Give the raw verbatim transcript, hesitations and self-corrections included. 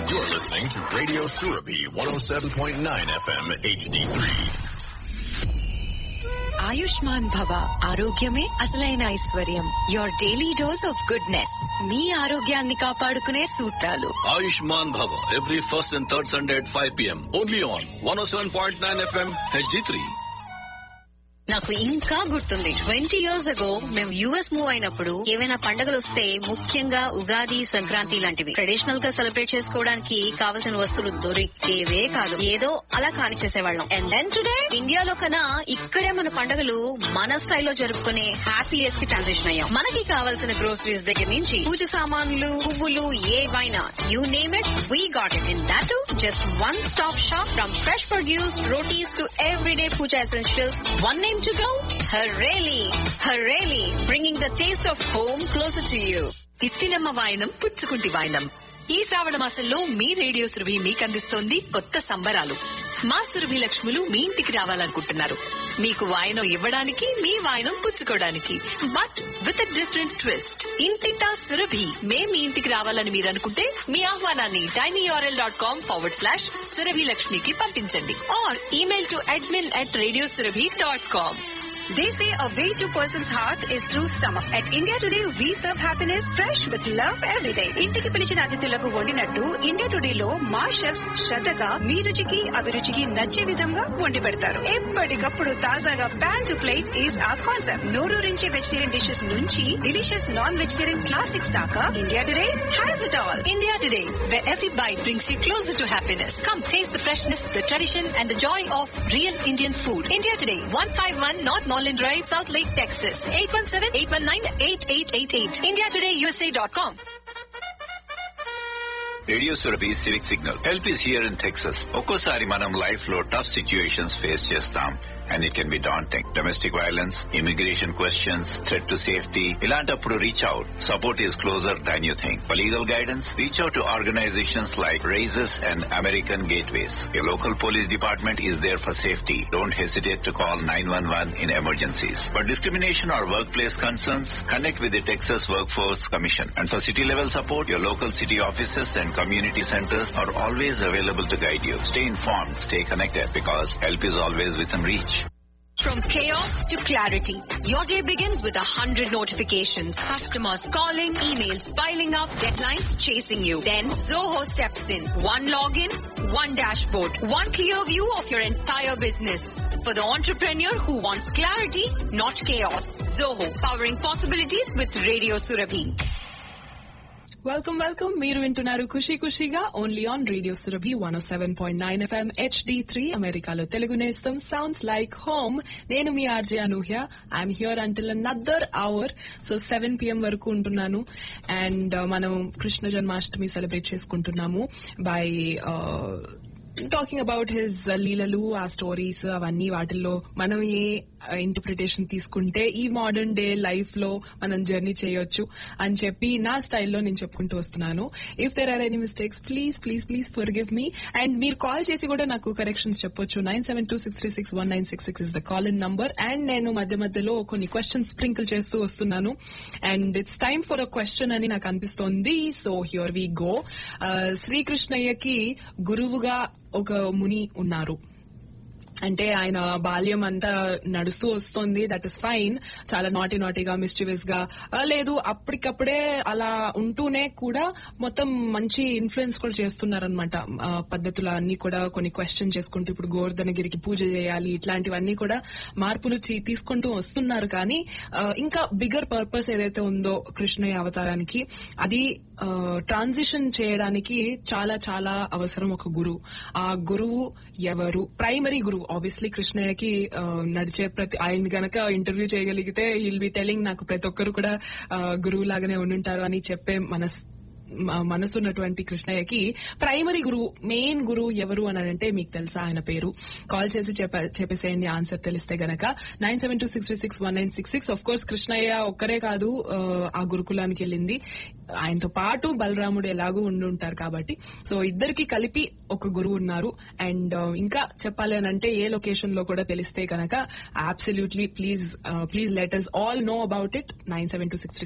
You're listening to Radio Surabhi one oh seven point nine F M H D three. Ayushman భవ ఆరోగ్యమే అసలైన ఐశ్వర్యం. Your daily dose of goodness. మీ ఆరోగ్యాన్ని కాపాడుకునే సూత్రాలు. Ayushman Bhava every first and third Sunday at five p.m. only on one oh seven point nine F M H D three. నాకు ఇంకా గుర్తుంది, ట్వంటీ ఇయర్స్ అగో మేము యుఎస్ మూవ్ అయినప్పుడు ఏవైనా పండుగలు వస్తే, ముఖ్యంగా ఉగాది, సంక్రాంతి లాంటివి ట్రెడిషనల్ గా సెలబ్రేట్ చేసుకోవడానికి కావలసిన వస్తువులు దొరికేవే కాదు. ఏదో అలా కానిచ్చేసేవాళ్ళం. అండ్ దెన్ టుడే ఇండియాలో కన్నా ఇక్కడే మన పండుగలు మన స్టైల్లో జరుపుకునే హ్యాపీ డేస్ కి ట్రాన్సిషన్ అయ్యాం. మనకి కావాల్సిన గ్రోసరీస్ దగ్గర నుంచి పూజ సామాన్లు, పువ్వులు, ఏవైనా you name it, we got it in that just one stop shop. From fresh produce, rotis to everyday puja essentials, one name to go? Hareli. Hareli, bringing the taste of home closer to you. ఇస్తినమ్మ వాయనం పుచ్చుకుంటి వాయనం. ఈ శ్రావణ మాసంలో మీ radio Surabhi మీకు అందిస్తోంది కొత్త సంబరాలు. మా సురభి లక్ష్ములు మీ ఇంటికి రావాలనుకుంటున్నారు. మీకు వాయనం ఇవ్వడానికి, మీ వాయనం పుచ్చుకోవడానికి, but with a different twist. ఇంటింటా సురభి. మే మీ ఇంటికి రావాలని మీరు అనుకుంటే మీ ఆహ్వానాన్ని tinyurl dot com forward slash Surabhi లక్ష్మికి పంపించండి. Are email to admin at radiosurabhi dot com. They say a way to person's heart is through stomach. At India Today, we serve happiness fresh with love every day. ఇంటికి పిలిచిన అతిథులకు వండినట్టు India today లో మా chefs శ్రద్ధగా మీ రుచికి, అభిరుచికి నచ్చే విధంగా వండి పెడతారు. ఎప్పటికప్పుడు తాజాగా pan to plate is our concept. నోరూరించే vegetarian dishes నుంచి డిలిషియస్ నాన్ వెజిటేరియన్ క్లాసిక్స్ దాకా India today has it all. India Today, where every bite brings you closer to happiness. Come taste the freshness, the tradition and the joy of real Indian food. India Today, one fifty-one North Norland Drive, South Lake, Texas. eight one seven, eight one nine, eight eight eight eight. india today u s a dot com. Radio Surabhi civic signal. Help is here in Texas. ఒక్కోసారి మనం life లో tough situations face చేస్తాం. and it can be daunting. Domestic violence, immigration questions, threat to safety. ఇలాంటప్పుడు reach out. Support is closer than you think. For legal guidance, reach out to organizations like Raises and American Gateways. Your local police department is there for safety. Don't hesitate to call nine one one in emergencies. For discrimination or workplace concerns, connect with the Texas Workforce Commission. And for city level support, your local city offices and community centers are always available to guide you. Stay informed, stay connected, because help is always within reach. From chaos to clarity, your day begins with a hundred notifications. Customers calling, emails piling up, deadlines chasing you. Then Zoho steps in. One login, one dashboard, one clear view of your entire business. For the entrepreneur who wants clarity, not chaos. Zoho, powering possibilities with Radio Surabhi. Welcome welcome మీరు వింటున్నారు ఖుషీ ఖుషీగా only on radio Surabhi one oh seven point nine FM H D three, అమెరికాలో తెలుగు నేస్తం sounds like home. నేను మీ RJ Anuhya. I'm here until another hour. So seven PM వరకు ఉంటున్నాను. And మనం Krishna Janmashtami celebrate చేసుకుంటున్నాము by talking about his లీలలు, ఆ stories, అవన్నీ వాటిల్లో మనం ఏ ఇంటర్ప్రిటేషన్ తీసుకుంటే ఈ మోడర్న్ డే లైఫ్ లో మనం జర్నీ చేయొచ్చు అని చెప్పి నా స్టైల్లో నేను చెప్పుకుంటూ వస్తున్నాను. If there or any mistakes, please please please forgive me. And మీరు కాల్ చేసి కూడా నాకు కరెక్షన్స్ చెప్పొచ్చు. Nine seven two six three six one nine six six is the call in number. And నేను మధ్య మధ్యలో కొన్ని క్వశ్చన్స్ స్ప్రింకిల్ చేస్తూ వస్తున్నాను. And it's time for a question అని నాకు అనిపిస్తోంది. So here we go. శ్రీకృష్ణయ్యకి గురువుగా ఒక ముని ఉన్నారు. అంటే ఆయన బాల్యం అంతా నడుస్తూ వస్తుంది, దట్ ఇస్ ఫైన్. చాలా నాటీ నాటీగా, మిస్చివియస్ గా లేదు, అప్పటికప్పుడే అలా ఉంటూనే కూడా మొత్తం మంచి ఇన్ఫ్లుయెన్స్ కూడా చేస్తున్నారనమాట. పద్ధతులు అన్ని కూడా కొన్ని క్వశ్చన్ చేసుకుంటూ ఇప్పుడు గోవర్ధనగిరికి పూజ చేయాలి, ఇట్లాంటివన్నీ కూడా మార్పులు తీసుకుంటూ వస్తున్నారు. కానీ ఇంకా బిగ్గర్ పర్పస్ ఏదైతే ఉందో కృష్ణయ్య అవతారానికి, అది ట్రాన్సిషన్ చేయడానికి చాలా చాలా అవసరం ఒక గురువు. ఆ గురువు ఎవరు? ప్రైమరీ గురువు. ఆబ్వియస్లీ కృష్ణయ్యకి నడిచే ప్రతి, ఆయన గనక ఇంటర్వ్యూ చేయగలిగితే హీల్ బి టెలింగ్ నాకు ప్రతి ఒక్కరు కూడా గురువు లాగానే ఉండుంటారు అని చెప్పే మనస్ మనసున్నటువంటి కృష్ణయ్యకి ప్రైమరీ గురువు, మెయిన్ గురువు ఎవరు అని అంటే మీకు తెలుసా ఆయన పేరు? కాల్ చేసి చెప్పేసేయండి ఆన్సర్ తెలిస్తే గనక. Nine seven two six three six one nine six six. Of course Krishnaiah ఒక్కరే కాదు ఆ గురుకులానికి వెళ్ళింది, ఆయనతో పాటు బలరాముడు ఎలాగూ ఉండుంటారు కాబట్టి. సో ఇద్దరికి కలిపి ఒక గురువు ఉన్నారు. అండ్ ఇంకా చెప్పాలి అని అంటే ఏ లొకేషన్ లో కూడా తెలిస్తే కనుక absolutely please please let us all know about it. Nine seven two six three